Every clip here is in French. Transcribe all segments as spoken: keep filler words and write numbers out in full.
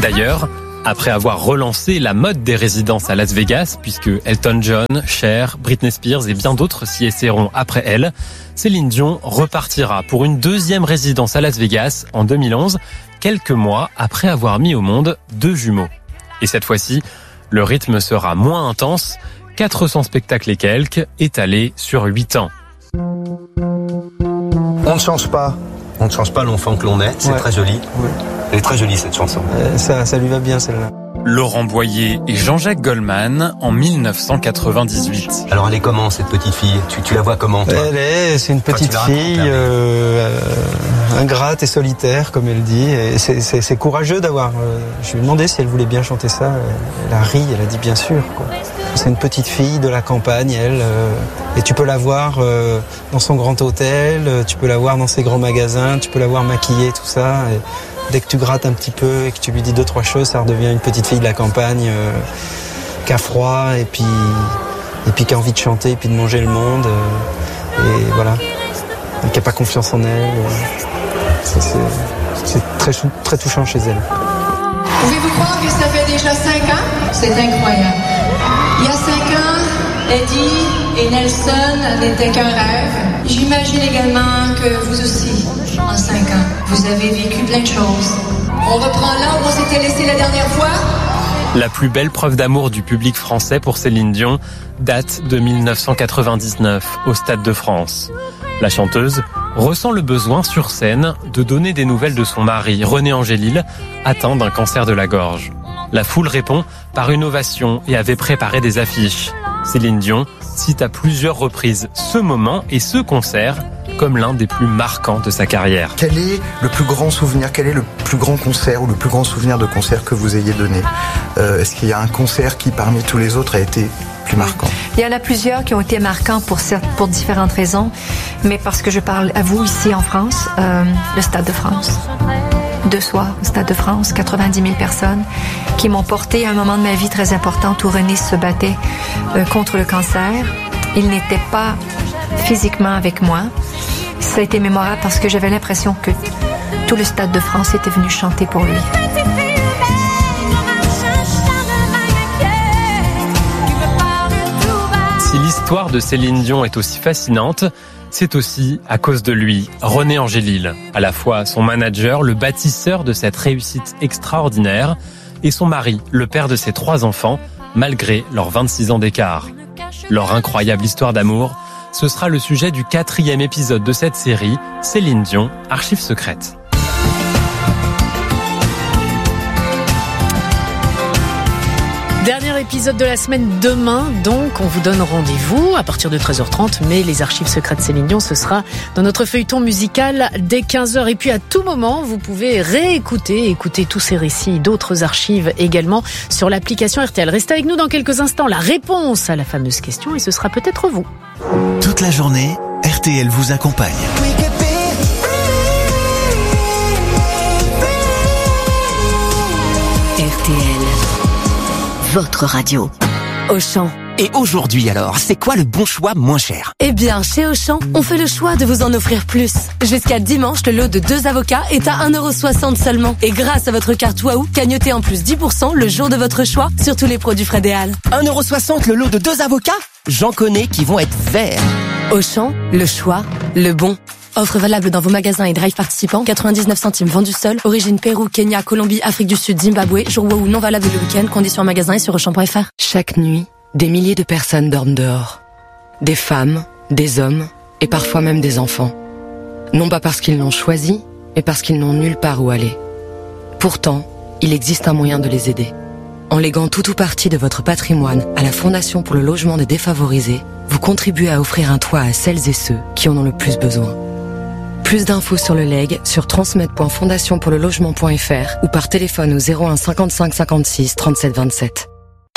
D'ailleurs, après avoir relancé la mode des résidences à Las Vegas, puisque Elton John, Cher, Britney Spears et bien d'autres s'y essaieront après elle, Céline Dion repartira pour une deuxième résidence à Las Vegas en deux mille onze, quelques mois après avoir mis au monde deux jumeaux. Et cette fois-ci, le rythme sera moins intense, quatre cents spectacles et quelques, étalés sur huit ans. On ne change pas. On ne change pas l'enfant que l'on est, c'est ouais. très joli. Ouais. Elle est très jolie cette chanson. Euh, ça, ça lui va bien celle-là. Laurent Boyer et Jean-Jacques Goldman en dix-neuf cent quatre-vingt-dix-huit. Alors elle est comment cette petite fille ? tu, tu la vois comment toi ? Elle est, c'est une petite enfin, fille euh, euh, ingrate et solitaire comme elle dit. Et c'est, c'est, c'est courageux d'avoir... Euh, je lui ai demandé si elle voulait bien chanter ça. Elle a ri, elle a dit bien sûr. Quoi. C'est une petite fille de la campagne, elle. Euh, et tu peux la voir euh, dans son grand hôtel, tu peux la voir dans ses grands magasins, tu peux la voir maquillée, tout ça. Et, dès que tu grattes un petit peu et que tu lui dis deux, trois choses, ça redevient une petite fille de la campagne euh, qui a froid et puis, et puis qui a envie de chanter et puis de manger le monde. Euh, et voilà. Et qui n'a pas confiance en elle. Euh, c'est, c'est, c'est très, très touchant chez elle. Pouvez-vous croire que ça fait déjà cinq ans ? C'est incroyable. Il y a cinq ans, Eddie et Nelson n'étaient qu'un rêve. J'imagine également que vous aussi, en cinq ans, vous avez vécu plein de choses. On reprend là où on s'était laissé la dernière fois. La plus belle preuve d'amour du public français pour Céline Dion date de dix-neuf cent quatre-vingt-dix-neuf, au Stade de France. La chanteuse ressent le besoin sur scène de donner des nouvelles de son mari, René Angélil, atteint d'un cancer de la gorge. La foule répond par une ovation et avait préparé des affiches. Céline Dion cite à plusieurs reprises ce moment et ce concert comme l'un des plus marquants de sa carrière. Quel est le plus grand souvenir, quel est le plus grand concert ou le plus grand souvenir de concert que vous ayez donné ? euh, Est-ce qu'il y a un concert qui, parmi tous les autres, a été plus marquant ? Il y en a plusieurs qui ont été marquants pour, pour différentes raisons, mais parce que je parle à vous ici en France, euh, le Stade de France. Deux soirs au Stade de France, quatre-vingt-dix mille personnes qui m'ont porté à un moment de ma vie très important où René se battait euh, contre le cancer. Il n'était pas physiquement avec moi. Ça a été mémorable parce que j'avais l'impression que tout le Stade de France était venu chanter pour lui. Si l'histoire de Céline Dion est aussi fascinante, c'est aussi à cause de lui, René Angélil, à la fois son manager, le bâtisseur de cette réussite extraordinaire, et son mari, le père de ses trois enfants, malgré leurs vingt-six ans d'écart. Leur incroyable histoire d'amour, ce sera le sujet du quatrième épisode de cette série, Céline Dion, Archives secrètes. Dernier épisode de la semaine demain, donc on vous donne rendez-vous à partir de treize heures trente, mais les archives secrètes Céline Dion, ce sera dans notre feuilleton musical dès quinze heures. Et puis à tout moment, vous pouvez réécouter, écouter tous ces récits, d'autres archives également sur l'application R T L. Restez avec nous dans quelques instants, la réponse à la fameuse question, et ce sera peut-être vous. Toute la journée, R T L vous accompagne. R T L, votre radio. Auchan. Et aujourd'hui alors, c'est quoi le bon choix moins cher ? Eh bien, chez Auchan, on fait le choix de vous en offrir plus. Jusqu'à dimanche, le lot de deux avocats est à un euro soixante seulement. Et grâce à votre carte Waouh, cagnotez en plus dix pour cent le jour de votre choix sur tous les produits Fred et Al. un euro soixante le lot de deux avocats ? J'en connais qui vont être verts. Auchan, le choix, le bon. Offre valable dans vos magasins et drive participants. quatre-vingt-dix-neuf centimes vendus seul. Origine Pérou, Kenya, Colombie, Afrique du Sud, Zimbabwe. Jour Waouh non valable le week-end. Conditions en magasin et sur auchan point f r. Chaque nuit, des milliers de personnes dorment dehors. Des femmes, des hommes et parfois même des enfants. Non pas parce qu'ils l'ont choisi, mais parce qu'ils n'ont nulle part où aller. Pourtant, il existe un moyen de les aider. En léguant tout ou partie de votre patrimoine à la Fondation pour le logement des défavorisés, vous contribuez à offrir un toit à celles et ceux qui en ont le plus besoin. Plus d'infos sur le leg sur transmettre point fondation pour le logement point f r ou par téléphone au zéro un cinquante-cinq cinquante-six trente-sept vingt-sept.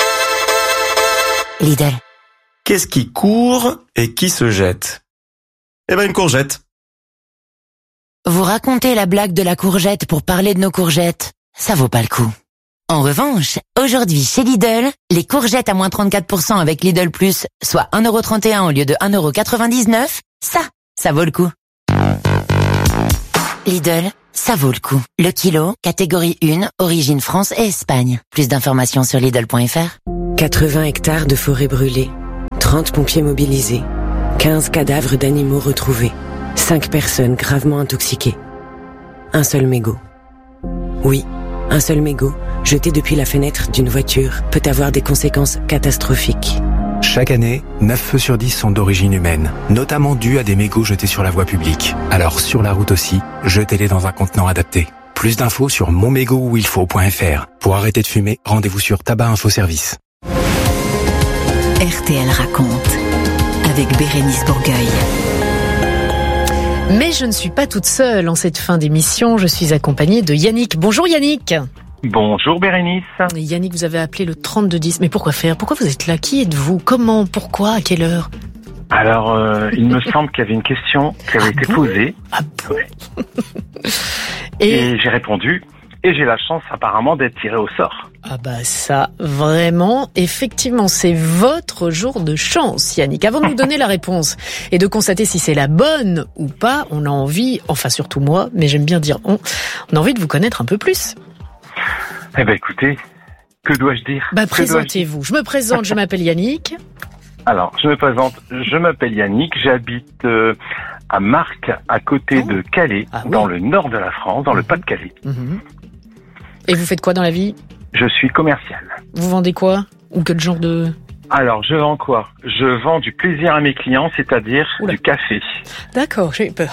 Lidl. Qu'est-ce qui court et qui se jette ? Eh ben une courgette. Vous racontez la blague de la courgette pour parler de nos courgettes, ça vaut pas le coup. En revanche, aujourd'hui chez Lidl, les courgettes à moins trente-quatre pour cent avec Lidl Plus, soit un euro trente et un au lieu de un euro quatre-vingt-dix-neuf, ça, ça vaut le coup. Lidl, ça vaut le coup. Le kilo, catégorie un, origine France et Espagne. Plus d'informations sur Lidl point F R. quatre-vingts hectares de forêt brûlée, trente pompiers mobilisés, quinze cadavres d'animaux retrouvés, cinq personnes gravement intoxiquées. Un seul mégot. Oui, un seul mégot, jeté depuis la fenêtre d'une voiture, peut avoir des conséquences catastrophiques. Chaque année, neuf feux sur dix sont d'origine humaine, notamment dus à des mégots jetés sur la voie publique. Alors sur la route aussi, jetez-les dans un contenant adapté. Plus d'infos sur mon mégot où il faut point F R. Pour arrêter de fumer, rendez-vous sur Tabac Info Service. R T L raconte avec Bérénice Bourgueil. Mais je ne suis pas toute seule en cette fin d'émission, je suis accompagnée de Yannick. Bonjour Yannick. Bonjour Bérénice. Yannick, vous avez appelé le trente-deux dix. Mais pourquoi faire ? Pourquoi vous êtes là ? Qui êtes-vous ? Comment ? Pourquoi ? À quelle heure ? Alors, euh, il me semble qu'il y avait une question qui avait ah été bon posée. Ah bon et... et j'ai répondu. Et j'ai la chance apparemment d'être tiré au sort. Ah bah ça, vraiment, effectivement, c'est votre jour de chance, Yannick. Avant de nous donner la réponse et de constater si c'est la bonne ou pas, on a envie, enfin surtout moi, mais j'aime bien dire on, on a envie de vous connaître un peu plus. Eh ben écoutez, que dois-je dire ? Bah présentez-vous. Je me présente, je m'appelle Yannick. Alors, je me présente, je m'appelle Yannick, j'habite euh, à Marcq, à côté oh. de Calais, ah, oui. dans le nord de la France, dans mmh. le Pas-de-Calais. Mmh. Et vous faites quoi dans la vie ? Je suis commercial. Vous vendez quoi ? Ou quel genre de... Alors, je vends quoi ? Je vends du plaisir à mes clients, c'est-à-dire Oula. du café. D'accord, j'ai eu peur.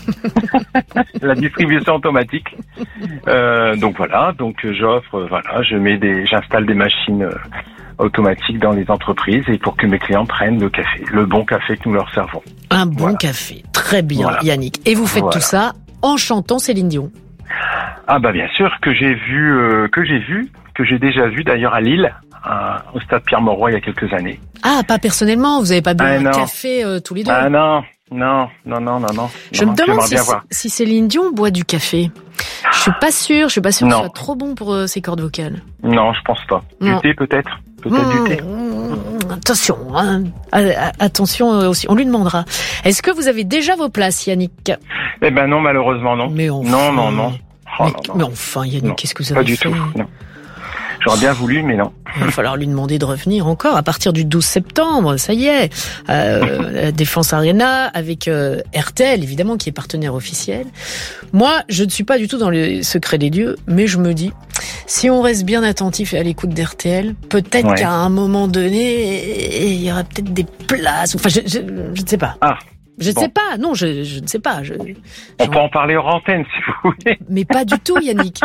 La distribution automatique. Euh, donc voilà, donc j'offre, voilà, je mets des, j'installe des machines euh, automatiques dans les entreprises et pour que mes clients prennent le café, le bon café que nous leur servons. Un bon voilà. café, très bien, voilà. Yannick. Et vous faites voilà. tout ça en chantant Céline Dion. Ah bah bien sûr que j'ai vu, euh, que j'ai vu, que j'ai déjà vu d'ailleurs à Lille, à, au stade Pierre-Mauroy il y a quelques années. Ah, pas personnellement, vous n'avez pas bu ah, un non. café euh, tous les deux ? Ah non, non, non, non, non, non. Je non, me demande si, voir. si Céline Dion boit du café. Je suis pas sûre, je suis pas sûre que ce soit trop bon pour euh, ses cordes vocales. Non, je pense pas. Non. Du thé peut-être, peut-être mmh, du thé. Mmh, attention, hein. attention aussi, on lui demandera. Est-ce que vous avez déjà vos places, Yannick ? Eh ben non, malheureusement non. Mais enfin, non, non, non. Oh, mais, non, non. mais enfin, Yannick, non, qu'est-ce que vous avez pas du fait ? tout, non. J'aurais bien voulu, mais non. Il va falloir lui demander de revenir encore à partir du douze septembre, ça y est. Euh, la Défense Arena avec euh, R T L, évidemment, qui est partenaire officiel. Moi, je ne suis pas du tout dans le secret des dieux, mais je me dis, si on reste bien attentif et à l'écoute d'R T L, peut-être ouais. qu'à un moment donné, il y aura peut-être des places. Enfin, je, je, je ne sais pas. Ah. Je ne bon. sais pas, non, je, je ne sais pas. Je, on peut en parler hors antenne, si vous voulez. Mais pas du tout, Yannick.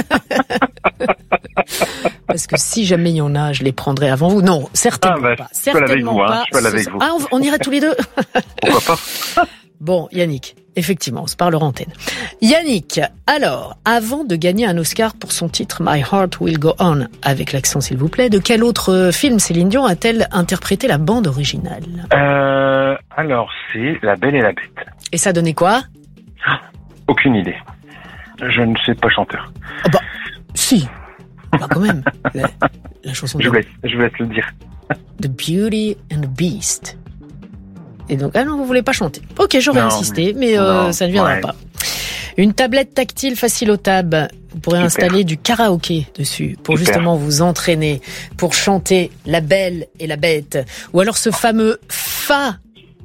Parce que si jamais il y en a, je les prendrai avant vous. Non, certainement ah bah, pas. Certainement vous, pas. Hein, je peux avec vous. Ah, on, on irait tous les deux. Pourquoi pas. Bon, Yannick, effectivement, on se parle hors antenne. Yannick, alors, avant de gagner un Oscar pour son titre My Heart Will Go On, avec l'accent s'il vous plaît, de quel autre film Céline Dion a-t-elle interprété la bande originale ? Euh, alors, c'est La Belle et la Bête. Et ça donnait quoi ? Aucune idée. Je ne suis pas chanteur. Oh bah, si. Bah quand même. La, la chanson. Je vous laisse, je vous laisse le dire. The Beauty and the Beast. Et donc, ah non, vous voulez pas chanter. Ok, j'aurais non, insisté, mais, mais euh, non, ça ne viendra ouais. pas. Une tablette tactile facile au tab. Vous pourrez Super. installer du karaoké dessus pour Super. justement vous entraîner, pour chanter La Belle et la Bête. Ou alors ce fameux Fa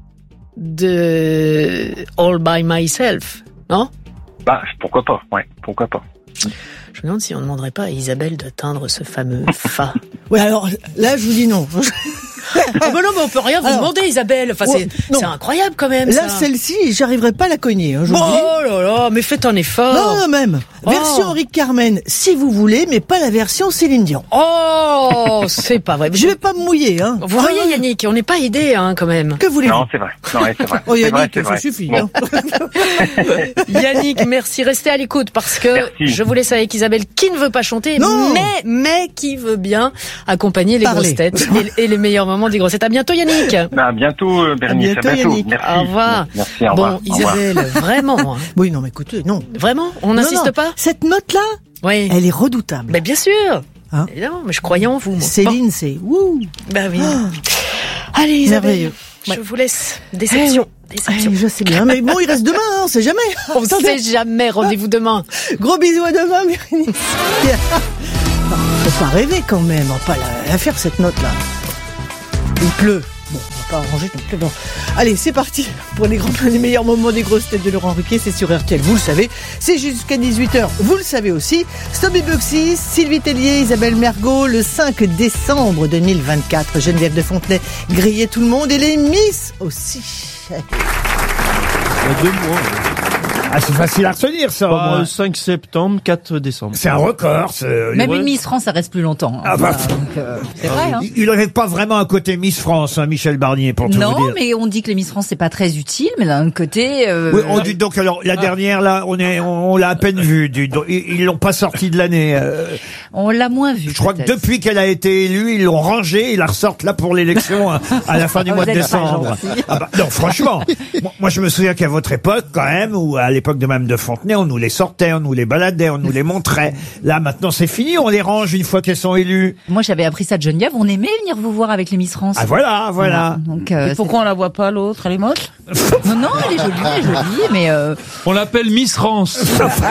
de All by Myself, non ? Bah, pourquoi pas, ouais, pourquoi pas. Je me demande si on ne demanderait pas à Isabelle de teindre ce fameux Fa. Oui, alors là, je vous dis non. Ah ben non, mais on peut rien vous Alors, demander, Isabelle. Enfin, ouais, c'est, c'est incroyable quand même. Là, ça. celle-ci, j'arriverai pas à la cogner. Hein, je oh là là, mais faites un effort. Non, non, même. Oh. Version Rick Carmen, si vous voulez, mais pas la version Céline Dion. Oh, c'est pas vrai. Je vais pas me mouiller, hein. Vous voyez, Yannick, on n'est pas aidé, hein, quand même. Que voulez-vous ? Non, c'est vrai. Non, c'est vrai. Oh, Yannick, c'est vrai, c'est ça vrai. suffit. Bon. Hein. Yannick, merci. Restez à l'écoute parce que merci. Je vous laisse avec Isabelle qui ne veut pas chanter, non. mais mais qui veut bien accompagner les Parler. grosses têtes et, et les meilleurs moments des grosses têtes. À bientôt, Yannick. Bah, à bientôt, Bérénice. À bientôt, Yannick. Merci. Au revoir. Merci, au revoir. Bon, Isabelle, vraiment. Hein. Oui, non, mais écoutez, non. Vraiment, on n'insiste pas. Cette note-là, oui. elle est redoutable. Mais bien sûr. Hein évidemment, mais je croyais en vous. Moi. Céline, bon. c'est wouh. Bah oui. Ah. Allez, Isabelle. Je ouais. vous laisse. Déception. déception. Je sais bien, mais bon, il reste demain, hein, on sait jamais. On sait jamais, rendez-vous demain. Gros bisous à demain, Bérénice. Non, faut pas rêver quand même, on va pas la, la faire cette note-là. Il pleut. Bon, on va pas arranger non plus. Bon. Allez, c'est parti pour les, grands, les meilleurs moments des grosses têtes de Laurent Ruquier. C'est sur R T L, vous le savez. C'est jusqu'à dix-huit heures, vous le savez aussi. Stomy Bugsy, Sylvie Tellier, Isabelle Mergot, le cinq décembre deux mille vingt-quatre. Geneviève de Fontenay grillait tout le monde et les Miss aussi. Il y a deux mois. Ah, c'est facile à retenir, ça. Bah, au moins. cinq septembre, quatre décembre. C'est un record. C'est... Même une Miss France, ça reste plus longtemps. Hein. Ah bah, donc, euh, c'est vrai. Hein. Il n'aurait pas vraiment un côté Miss France, hein, Michel Barnier, pour tout non, vous dire. mais on dit que les Miss France, c'est pas très utile, mais d'un autre côté... Euh... Oui, on dit donc, alors, la dernière, là, on est, on, on l'a à peine vue. Du, ils, ils l'ont pas sortie de l'année. Euh, on l'a moins vue. Je crois que depuis qu'elle a été élue, ils l'ont rangée, ils la ressortent là pour l'élection à, à la fin du mois de décembre. Ah bah, non, franchement. moi, moi, je me souviens qu'à votre époque, quand même, ou à l'époque de Mme de Fontenay, on nous les sortait, on nous les baladait, on nous les montrait. Là, maintenant, c'est fini, on les range une fois qu'elles sont élues. Moi, j'avais appris ça de Geneviève, on aimait venir vous voir avec les Miss France. Ah voilà, voilà. Donc, euh, et pourquoi on la voit pas, l'autre? Elle est moche? Non, non, elle est jolie, elle est jolie, mais... Euh... On l'appelle Miss France.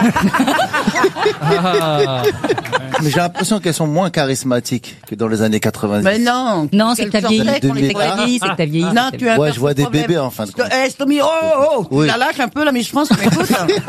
ah. Mais j'ai l'impression qu'elles sont moins charismatiques que dans les années quatre-vingt-dix. Mais non. Non, c'est que t'as vieilli. C'est que t'as vieilli, c'est que t'as vieilli. Non, tu as ouais, je vois des bébés en fin de compte. Eh, Stomy, oh, oh, oh, oui. Tu la lâches un peu, la Miss France, tu m'écoutes?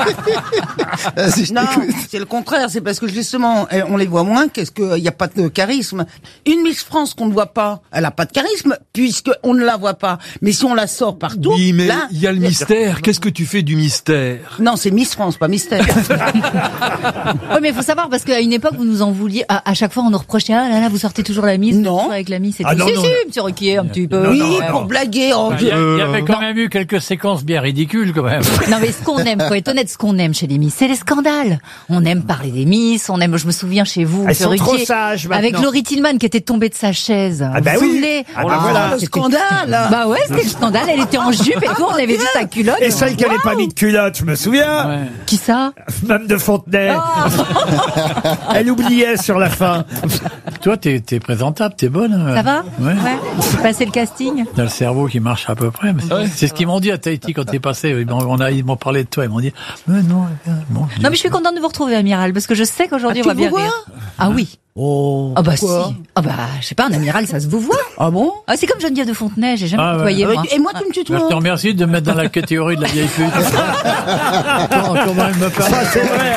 Non, c'est le contraire, c'est parce que justement, on les voit moins, qu'est-ce qu'il n'y a pas de charisme. Une Miss France qu'on ne voit pas, elle n'a pas de charisme, puisqu'on ne la voit pas. Mais si on la sort partout... Oui, mais là, il y a le mystère. Qu'est-ce que tu fais du mystère? Non, c'est Miss France, pas mystère. Oui, mais il faut savoir, parce qu'à une époque, vous nous en vouliez, à, à chaque fois, on nous reprochait, ah là là, vous sortez toujours la Miss, non. avec la Miss et ah, tout. Non, si, non, si, non. monsieur Ruquier, un petit peu. Oui, non, pour non. blaguer. Oh, il, y a, il y avait quand même eu quelques séquences bien ridicules, quand même. Non, mais ce qu'on aime, faut être honnête, ce qu'on aime chez les Miss, c'est les scandales. On aime parler des Miss, on aime, je me souviens chez vous, Elles sont Ruquier, trop sages maintenant. avec Laurie Tillman qui était tombée de sa chaise. Ah bah vous oui. souvenez Ah bah voilà. Le scandale. Bah ouais, c'était le scandale, elle était en jupe et tout, on avait vu sa culotte. Et celle qui n'avait wow. pas mis de culotte, je me souviens. Ouais. Qui ça? Mme de Fontenay. Oh. Elle oubliait sur la fin. Toi, t'es, t'es présentable, t'es bonne. Hein. Ça va? Ouais. Ouais. J'ai passé le casting. T'as le cerveau qui marche à peu près. Mais c'est, ouais. c'est ce qu'ils m'ont dit à Tahiti quand t'es passé. Ils m'ont, on a, ils m'ont parlé de toi. Ils m'ont dit, mais non, bon. Non, mais je suis contente de vous retrouver, Amiral, parce que je sais qu'aujourd'hui, ah, on va bien vois rire. Ah oui. Oh. Ah bah quoi? si. Ah bah, je sais pas, un amiral, ça se vous voit. Ah bon? Ah, c'est comme Geneviève de Fontenay, j'ai jamais ah, côtoyé, ouais. moi. Et moi, tu me tutoies. Je te remercie de me mettre dans la catégorie de la vieille pute. Attends, comment elle me parle? Ça, c'est vrai.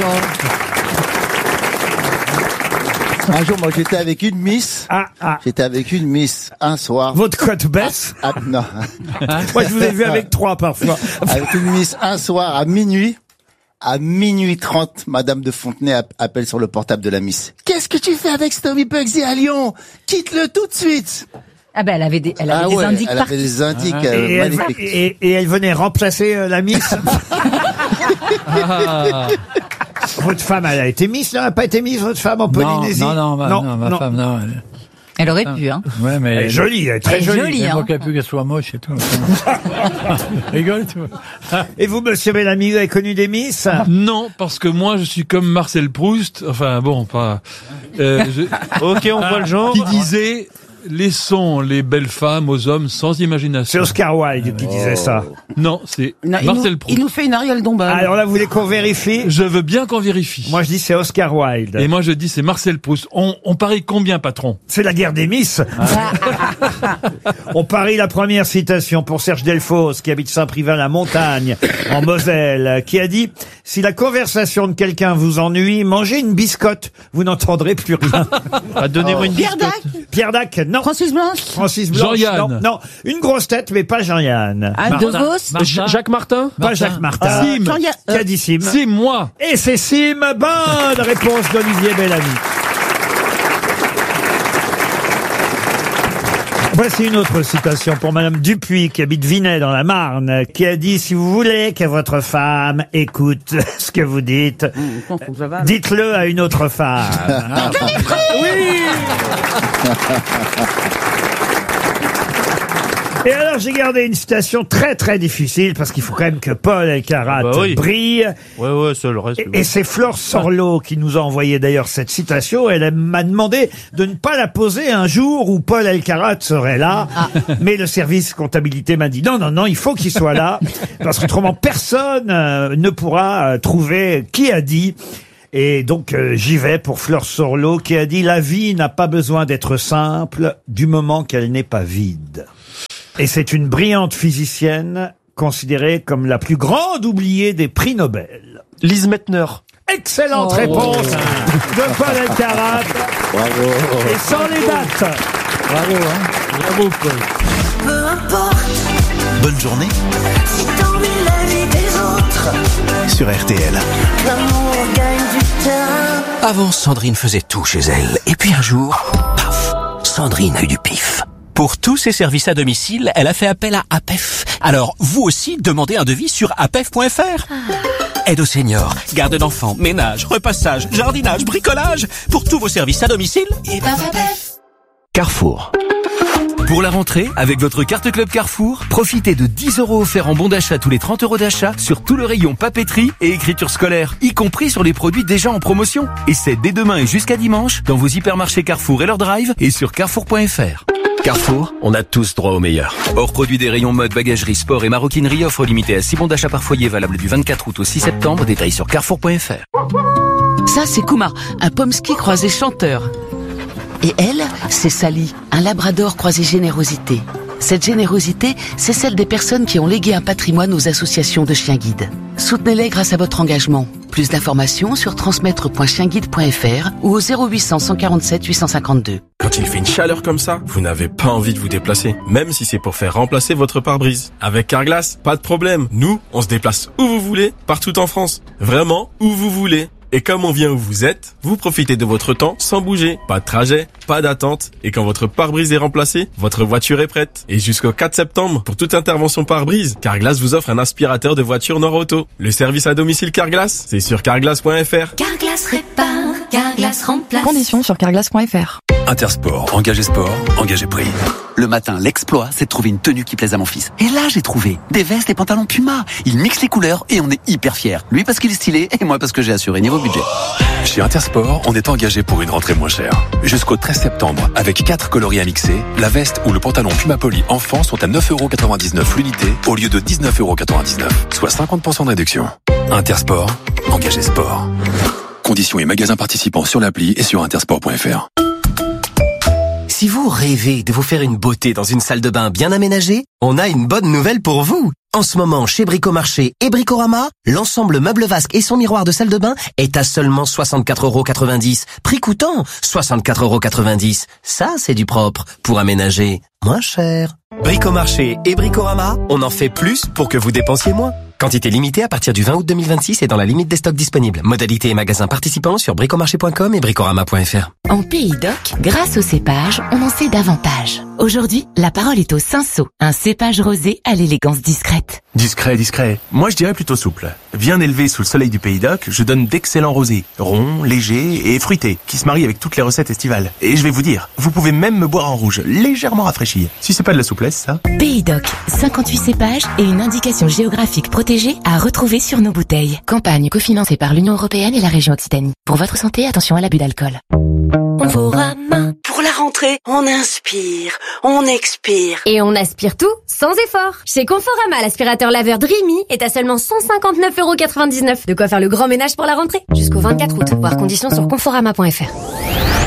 Un jour, moi, j'étais avec une Miss. Ah, ah. J'étais avec une Miss un soir. Votre cote baisse? Ah, ah, non. Moi, je vous ai vu avec trois parfois. Avec une Miss un soir à minuit. À minuit trente, Madame de Fontenay appelle sur le portable de la Miss. Qu'est-ce que tu fais avec Stomy Bugsy à Lyon? Quitte-le tout de suite. Ah ben, elle avait des, elle avait ah des ouais, indices elle partout. avait des indices Ah. euh, Et, magnifiques. elle, et, et elle venait remplacer euh, la Miss. Ah. Votre femme, elle a été Miss, elle n'a pas été Miss, votre femme, en Polynésie? Non, non, ma, non, non, ma non. femme, non. Elle... Elle aurait pu, hein. Ouais, mais elle est jolie, elle est très elle est jolie. jolie hein. Moi, qu'elle pu qu'elle soit moche et tout. Rigole, tu vois. Et vous, monsieur Bellamy, vous avez connu des Miss? Non, parce que moi, je suis comme Marcel Proust. Enfin, bon, pas. Euh, je... Ok, on voit le genre. Qui disait. Laissons les belles femmes aux hommes sans imagination. C'est Oscar Wilde qui disait ça. Non, c'est Non, Marcel il nous, Proust. il nous fait une Ariel Dombal. Alors là, vous voulez qu'on vérifie? Je veux bien qu'on vérifie. Moi, je dis c'est Oscar Wilde. Et moi, je dis c'est Marcel Proust. On, on parie combien, patron? C'est la guerre des Miss. On parie la première citation pour Serge Delfos, qui habite Saint-Privat-la-Montagne, en Moselle, qui a dit « Si la conversation de quelqu'un vous ennuie, mangez une biscotte, vous n'entendrez plus rien. » Ah, donnez-moi une Pierre biscotte. Dac. Pierre Dac, non. Francis Blanche. Francis Blanche, Jean-Yann. non. Non, une grosse tête, mais pas Jean-Yann. Anne De Martin. Vos. Martin. Jacques Martin. Pas Jacques Martin. Sim. Jean-Yann. Qui a dit Sim? C'est moi. Et c'est Sim. Bonne réponse d'Olivier Bellamy. Voici une autre citation pour Madame Dupuis, qui habite Vinay dans la Marne, qui a dit « Si vous voulez que votre femme écoute ce que vous dites, Mmh, dites-le à une autre femme. » Oui. Et alors, j'ai gardé une citation très très difficile, parce qu'il faut quand même que Paul Elkarat bah oui. brille. Ouais, ouais, ça, le reste. Et, et c'est Flore Sorlo qui nous a envoyé d'ailleurs cette citation. Elle m'a demandé de ne pas la poser un jour où Paul Elkarat serait là. Ah. Mais le service comptabilité m'a dit non, non, non, il faut qu'il soit là. Parce qu'autrement, personne euh, ne pourra euh, trouver qui a dit. Et donc euh, j'y vais pour Flore Sorlo qui a dit « La vie n'a pas besoin d'être simple du moment qu'elle n'est pas vide ». Et c'est une brillante physicienne considérée comme la plus grande oubliée des prix Nobel. Lise Meitner. Excellente oh, réponse oh, oh. de Paul Elkarat. Bravo. Et sans les dates. Bravo, hein. Bravo, Paul. Peu importe. Bonne journée. Si t'ennuies la vie des autres. Sur R T L. L'amour gagne du terrain. Avant, Sandrine faisait tout chez elle. Et puis un jour, paf, Sandrine a eu du pif. Pour tous ses services à domicile, elle a fait appel à A P E F. Alors, vous aussi, demandez un devis sur A P E F point F R. Aide aux seniors, garde d'enfants, ménage, repassage, jardinage, bricolage. Pour tous vos services à domicile, et ben A P E F. Carrefour. Pour la rentrée, avec votre carte Club Carrefour, profitez de dix euros offerts en bon d'achat tous les trente euros d'achat sur tout le rayon papeterie et écriture scolaire, y compris sur les produits déjà en promotion. Et c'est dès demain et jusqu'à dimanche dans vos hypermarchés Carrefour et leur drive et sur carrefour point F R. Carrefour, on a tous droit au meilleur. Hors produit des rayons mode, bagagerie, sport et maroquinerie, offre limitée à six bons d'achat par foyer valable du vingt-quatre août au six septembre, détails sur carrefour point F R. Ça, c'est Kumar, un pomsky croisé chanteur. Et elle, c'est Sally, un labrador croisé générosité. Cette générosité, c'est celle des personnes qui ont légué un patrimoine aux associations de chiens guides. Soutenez-les grâce à votre engagement. Plus d'informations sur transmettre point chien guide point F R ou au zéro huit cents, cent quarante-sept, huit cent cinquante-deux. Quand il fait une chaleur comme ça, vous n'avez pas envie de vous déplacer, même si c'est pour faire remplacer votre pare-brise. Avec Carglass, pas de problème. Nous, on se déplace où vous voulez, partout en France. Vraiment, où vous voulez. Et comme on vient où vous êtes, vous profitez de votre temps sans bouger. Pas de trajet, pas d'attente. Et quand votre pare-brise est remplacé, votre voiture est prête. Et jusqu'au quatre septembre, pour toute intervention pare-brise, Carglass vous offre un aspirateur de voiture Nord-Auto. Le service à domicile Carglass, c'est sur carglass point F R. Carglass répare, Carglass remplace. Conditions sur carglass point F R. Intersport, engagé sport, engagé prix. Le matin, l'exploit, c'est de trouver une tenue qui plaise à mon fils. Et là, j'ai trouvé des vestes et pantalons Puma. Il mixe les couleurs et on est hyper fiers. Lui parce qu'il est stylé et moi parce que j'ai assuré niveau budget. Chez Intersport, on est engagé pour une rentrée moins chère. Jusqu'au treize septembre, avec quatre coloris à mixer, la veste ou le pantalon Puma Poly enfant sont à neuf euros quatre-vingt-dix-neuf l'unité au lieu de dix-neuf euros quatre-vingt-dix-neuf, soit cinquante pour cent de réduction. Intersport, engagé sport. Conditions et magasins participants sur l'appli et sur intersport point F R. Si vous rêvez de vous faire une beauté dans une salle de bain bien aménagée, on a une bonne nouvelle pour vous. En ce moment, chez Bricomarché et Bricorama, l'ensemble meuble vasque et son miroir de salle de bain est à seulement soixante-quatre euros quatre-vingt-dix. Prix coûtant soixante-quatre euros quatre-vingt-dix. Ça, c'est du propre pour aménager moins cher. Bricomarché et Bricorama, on en fait plus pour que vous dépensiez moins. Quantité limitée à partir du vingt août deux mille vingt-six et dans la limite des stocks disponibles. Modalités et magasins participants sur bricomarché point com et bricorama point F R. En Pays d'Oc, grâce au cépage, on en sait davantage. Aujourd'hui, la parole est au cinsault, un cépage rosé à l'élégance discrète. Discret, discret. Moi, je dirais plutôt souple. Bien élevé sous le soleil du Pays d'Oc, je donne d'excellents rosés, ronds, légers et fruités, qui se marient avec toutes les recettes estivales. Et je vais vous dire, vous pouvez même me boire en rouge, légèrement rafraîchi. Si c'est pas de la souplesse, ça. Pays d'Oc, cinquante-huit cépages et une indication géographique protégée à retrouver sur nos bouteilles. Campagne cofinancée par l'Union Européenne et la région Occitanie. Pour votre santé, attention à l'abus d'alcool. Conforama. Pour la rentrée, on inspire, on expire. Et on aspire tout sans effort. Chez Conforama, l'aspirateur laveur Dreamy est à seulement cent cinquante-neuf euros quatre-vingt-dix-neuf. De quoi faire le grand ménage pour la rentrée. Jusqu'au vingt-quatre août. Voir conditions sur conforama point F R.